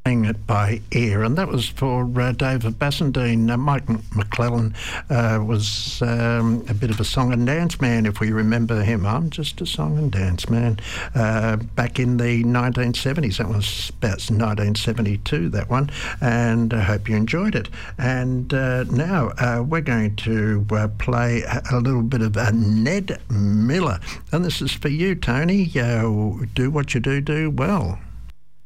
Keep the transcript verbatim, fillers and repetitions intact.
It by ear, and that was for uh, David Bassendean. Uh, Mike McClellan uh, was um, a bit of a song and dance man, if we remember him. I'm just a song and dance man. Uh, back in the nineteen seventies, that was about nineteen seventy-two, that one, and I hope you enjoyed it. And uh, now uh, we're going to uh, play a little bit of uh, Ned Miller, and this is for you, Tony. Uh, do what you do, do well.